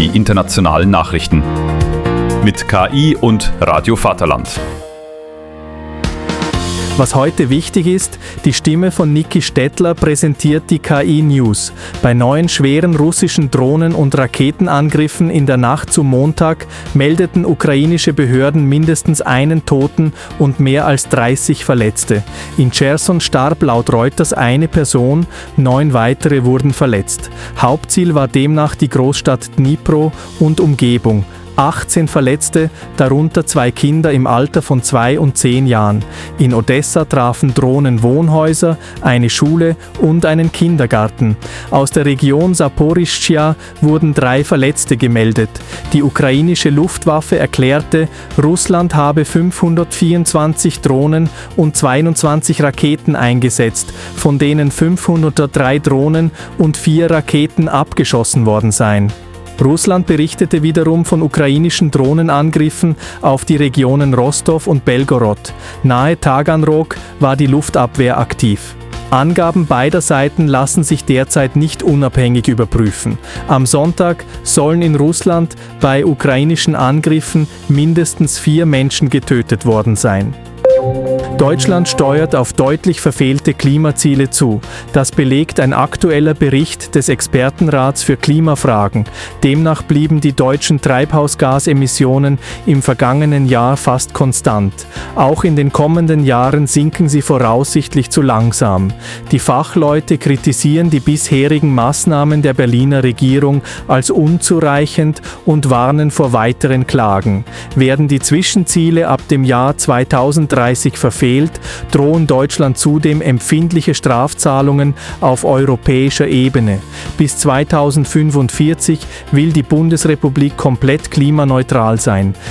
die internationalen Nachrichten. Mit KI und Radio Vaterland. Was heute wichtig ist, die Stimme von Niki Stettler präsentiert die KI-News. Bei neuen schweren russischen Drohnen- und Raketenangriffen in der Nacht zum Montag meldeten ukrainische Behörden mindestens einen Toten und mehr als 30 Verletzte. In Cherson starb laut Reuters eine Person, 9 weitere wurden verletzt. Hauptziel war demnach die Großstadt Dnipro und Umgebung. 18 Verletzte, darunter 2 Kinder im Alter von 2 und 10 Jahren. In Odessa trafen Drohnen Wohnhäuser, eine Schule und einen Kindergarten. Aus der Region Saporischschja wurden 3 Verletzte gemeldet. Die ukrainische Luftwaffe erklärte, Russland habe 524 Drohnen und 22 Raketen eingesetzt, von denen 503 Drohnen und 4 Raketen abgeschossen worden seien. Russland berichtete wiederum von ukrainischen Drohnenangriffen auf die Regionen Rostov und Belgorod. Nahe Taganrog war die Luftabwehr aktiv. Angaben beider Seiten lassen sich derzeit nicht unabhängig überprüfen. Am Sonntag sollen in Russland bei ukrainischen Angriffen mindestens 4 Menschen getötet worden sein. Deutschland steuert auf deutlich verfehlte Klimaziele zu. Das belegt ein aktueller Bericht des Expertenrats für Klimafragen. Demnach blieben die deutschen Treibhausgasemissionen im vergangenen Jahr fast konstant. Auch in den kommenden Jahren sinken sie voraussichtlich zu langsam. Die Fachleute kritisieren die bisherigen Maßnahmen der Berliner Regierung als unzureichend und warnen vor weiteren Klagen. Werden die Zwischenziele ab dem Jahr 2030 verfehlt, drohen Deutschland zudem empfindliche Strafzahlungen auf europäischer Ebene. Bis 2045 will die Bundesrepublik komplett klimaneutral sein.